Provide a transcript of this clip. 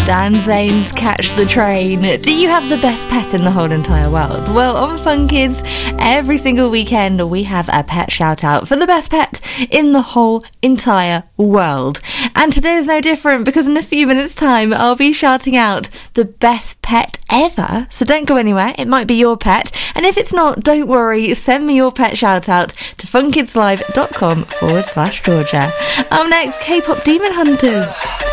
Dan Zane's Catch the Train. Do you have the best pet in the whole entire world? Well, on Fun Kids, every single weekend we have a pet shout out for the best pet in the whole entire world. And today is no different, because in a few minutes time I'll be shouting out the best pet ever. So don't go anywhere, it might be your pet. And if it's not, don't worry, send me your pet shout out to funkidslive.com/Georgia. Up next, K-pop Demon Hunters.